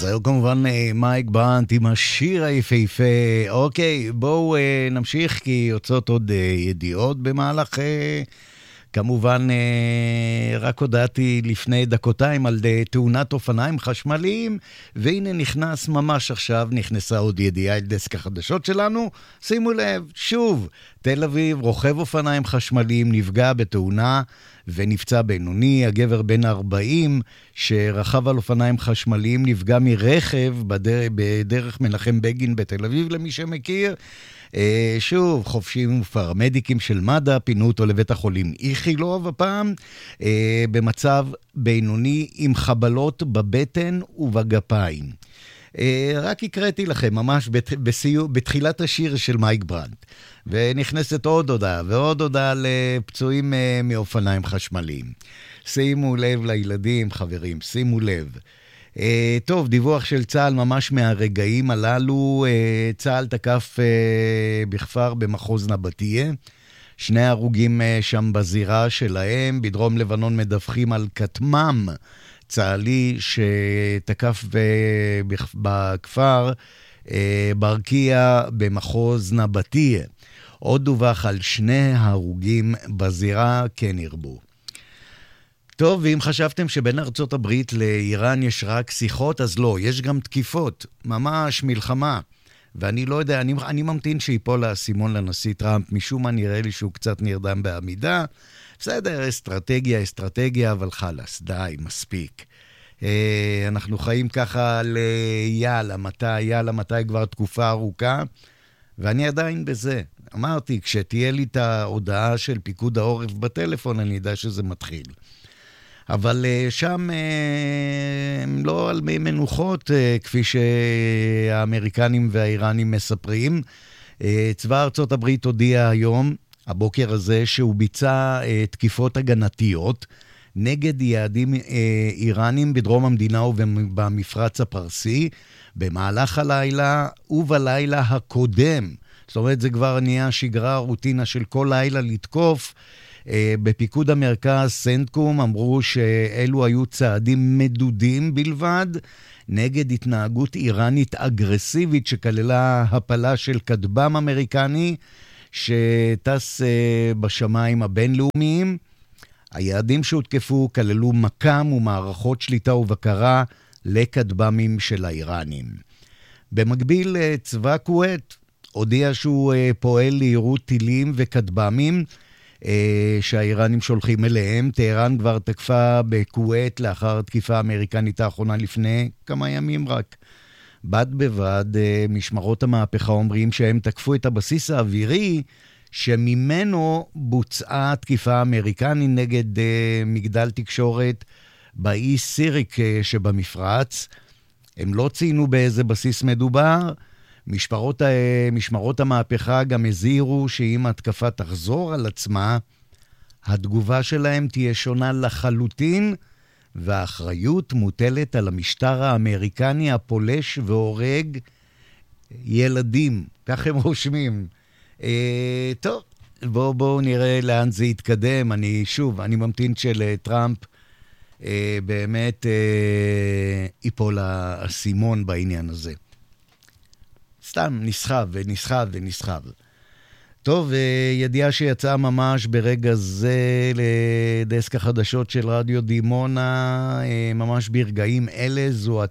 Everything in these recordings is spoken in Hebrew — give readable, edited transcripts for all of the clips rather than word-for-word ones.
זהו כמובן מייק ברנט עם השיר היפהפה. אוקיי, בואו נמשיך כי יוצאות עוד ידיעות במהלך, כמובן רק הודעתי לפני דקותיים על תאונת אופניים חשמליים, והנה נכנס ממש עכשיו, נכנסה עוד ידיעה על דסק החדשות שלנו. שימו לב, שוב, תל אביב, רוכב אופניים חשמליים נפגע בתאונה ונפצע בינוני. הגבר בן 40 שרכב על אופניים חשמליים נפגע מרכב בדרך מנחם בגין בתל אביב, למי שמכיר. שוב, חופשים ופרמדיקים של מד"א פינו אותו לבית החולים איכילוב הפעם, במצב בינוני עם חבלות בבטן ובגפיים. רק הקראתי לכם ממש בתחילת השיר של מייק ברנט, ונכנסת עוד הודעה ועוד הודעה לפצועים מאופניים חשמליים. שימו לב לילדים, חברים, שימו לב. טוב, דיווח של צה"ל ממש מהרגעים הללו. צה"ל תקף בכפר במחוז נבטיה, 2 הרוגים שם בזירה שלהם. בדרום לבנון מדווחים על כתמם צה"לי שתקף בכפר ברקיע במחוז נבטיה. עוד דווח על 2 הרוגים בזירה, כן ירבו. טוב, ואם חשבתם שבין ארצות הברית לאיראן יש רק שיחות, אז לא, יש גם תקיפות, ממש מלחמה. ואני לא יודע, אני ממתין שיפול האסימון לנשיא טראמפ, משום מה נראה לי שהוא קצת נרדם בעמידה. בסדר, אסטרטגיה, אבל חלס, די, מספיק. אנחנו חיים ככה ליאללה, מתי כבר תקופה ארוכה, ואני עדיין בזה. אמרתי, כשתהיה לי את ההודעה של פיקוד העורף בטלפון, אני יודע שזה מתחיל. אבל שם הם לא על מי מנוחות, כפי שהאמריקנים והאיראנים מספרים. צבא ארצות הברית הודיע היום, הבוקר הזה, שהוא ביצע תקיפות הגנתיות נגד יעדים איראנים בדרום המדינה ובמפרץ הפרסי, במהלך הלילה ובלילה הקודם. זאת אומרת, זה כבר נהיה שגרה, רוטינה של כל לילה לתקוף. בפיקוד המרכז סנטקום אמרו שאלו היו צעדים מדודים בלבד נגד התנהגות איראנית אגרסיבית שכללה הפלה של כטב"ם אמריקני שטס בשמיים הבינלאומיים. היעדים שהותקפו כללו מקם ומערכות שליטה ובקרה לכטב"מים של האיראנים. במקביל, צבא כווית הודיע שהוא פועל לירות טילים וכטב"מים שהאיראנים שולחים אליהם. טהרן כבר תקפה בכווית לאחר התקיפה האמריקנית האחרונה לפני כמה ימים רק. בד בבד, משמרות המהפכה אומרים שהם תקפו את הבסיס האווירי שממנו בוצעה תקיפה אמריקנית נגד מגדל תקשורת באי סיריק שבמפרץ. הם לא ציינו באיזה בסיס מדובר. משמרות המהפכה גם הזהירו שאם התקפה תחזור על עצמה, התגובה שלהם תהיה שונה לחלוטין, והאחריות מוטלת על המשטר האמריקני הפולש והורג ילדים. כך הם רושמים. טוב, בואו נראה לאן זה יתקדם. אני ממתין שלטראמפ באמת ייפול האסימון בעניין הזה. סתם נסחב. טוב, ידיעה שיצאה ממש ברגע זה לדסק החדשות של רדיו דימונה, ממש ברגעים אלה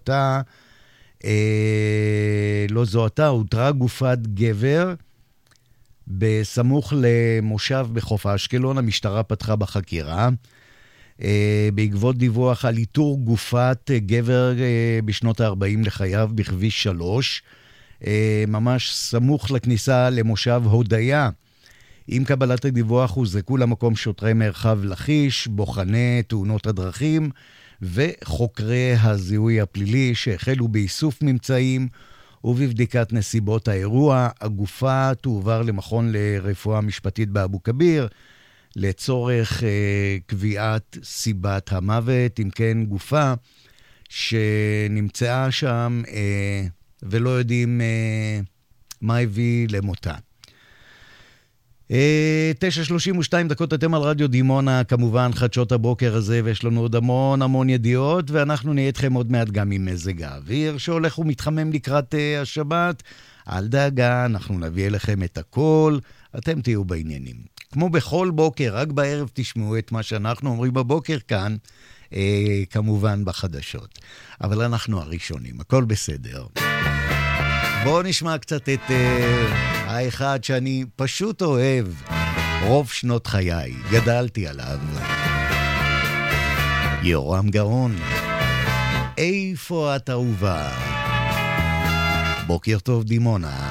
הותרה גופת גבר בסמוך למושב בחוף אשקלון. המשטרה פתחה בחקירה בעקבות דיווח על איתור גופת גבר בשנות ה-40 לחייו בכביש 3, ממש סמוך לכניסה למושב הודיה. עם קבלת הדיווח הוזרקו למקום שוטרי מרחב לכיש, בוחני תאונות הדרכים וחוקרי הזיהוי הפלילי שהחלו באיסוף ממצאים ובבדיקת נסיבות האירוע. הגופה תועבר למכון לרפואה משפטית באבו כביר לצורך קביעת סיבת המוות. אם כן, גופה שנמצאה שם ולא יודעים מה הביא למותה. 9:32 אתם על רדיו דימונה, כמובן חדשות הבוקר הזה, ויש לנו עוד המון ידיעות, ואנחנו נהיה איתכם עוד מעט גם עם מזג האוויר שהולך ומתחמם לקראת השבת. אל דאגה, אנחנו נביא אליכם את הכל, אתם תהיו בעניינים. כמו בכל בוקר, רק בערב תשמעו את מה שאנחנו אומרים בבוקר כאן, כמובן בחדשות. אבל אנחנו הראשונים, הכל בסדר. בואו נשמע קצת את האחד שאני פשוט אוהב, רוב שנות חיי, גדלתי עליו. יורם גאון, איפה את אהובה? בוקר טוב דימונה.